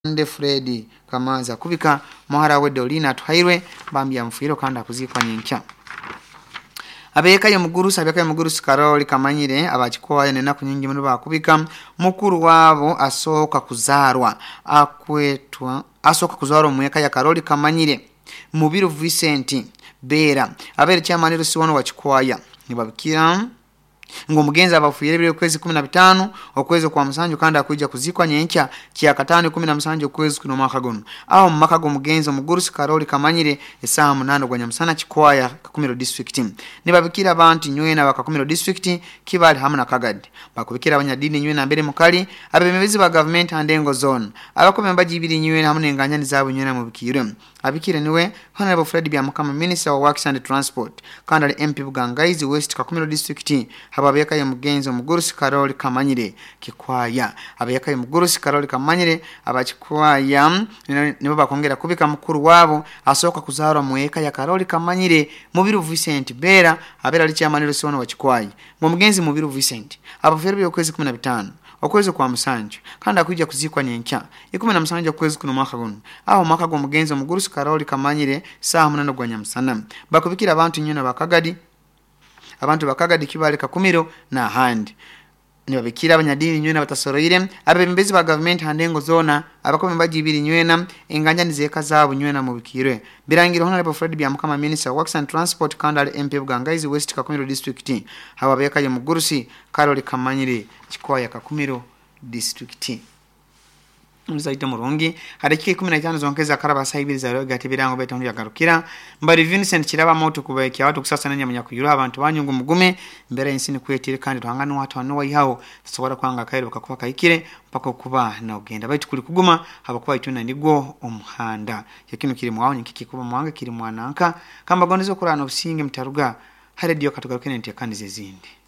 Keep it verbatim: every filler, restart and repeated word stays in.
Nde Freddy Kamaza kubika muhara we Dolina Twairwe bambi ya mfuiro kanda kuzikwa nyenkya. Abeka yo mugurusi abeka yo mugurusi Karoli Kamanyire abachikoya nena kunyingi muri bakubika mukuru wabo asoka kuzarwa akwetwa asoka kuzarwa muyeka ya Karoli Kamanyire Mubiru Vincent Bera abere chamaniro siwono wachikoya nibabikira ngo mugenza abafuyire bire kwezi kumi na bitanu okwezi kwa musanju kandi akuja kuzikwa nyenkya kya katano kumi na musanju kwezi kuno makagono aho makago mugenza mugurusi Karoli Kamanyire esaha munano gwa nyamusana chikwaya kakumiro district nibabikira abantu nywena bakakumiro district kibali hamuna Kagadi bakubikira abanyadini nywena mbere mukali abemebezi ba government handengo zone abakomemba jibiri nywena hamuna enganyani zabo nywena mubikire abikire niwe Honorable Fred Byamukama Minister of Works and Transport kandi M P Bugangaizi West kakumiro district ababeka ya mugenzo mugurusi Karoli Kamanyire kikwaya abeka ya mugurusi Karoli Kamanyire abachikwaya nibo bakongera kubika mukuru wabo asoka kuzarwa mueka ya Karoli Kamanyire Mubiru Vincent Bera abera licha maniro siwono wachikwaya ngo mugenzi Mubiru Vincent abaferbe yokwezi kumi na bitanu okwezi kwa musanju kandi akuja kuzikwa nyenkya ikumi na musanju kwezi kuno mwaka guno aho mwaka go mugenzo mugurusi Karoli Kamanyire saa munano gwa nyamusana bakubikira abantu nyina bakagadi abantu bakagadi kibali kakumiro na handi nibabikira abanyadini nywena batasoroire abembezi ba government handengo zona abakomemba jibiri nywena enganyani zeka zabo nywena mubikire birangiro Honorable Fred Byamukama Minister Works and Transport kandi M P Bugangaizi West kakumiro district hababeka ya mugurusi Karoli Kamanyire chikwaya kakumiro district Mzaita Murongi hariki kumi na tano zonkeza karaba saibiri za roga tibirango betondu ya garukira mbari Vincent kiraba moto kubekya watu kusasa nanya munyakuyura abantu banyungu mugume mbere insini kwetire kandi tuhangana watu anowa yaho sobora kwanga kairo bakakuba kayikire mpaka kuba na ugenda baitu kuli kuguma habakuba ituna nigo omuhanda yakino kiri mwawo nyikiki kuba mwanga kiri mwananka kamba gonezo kurana usinge mtaruga hare dio katugarukene ntiakandi zezindi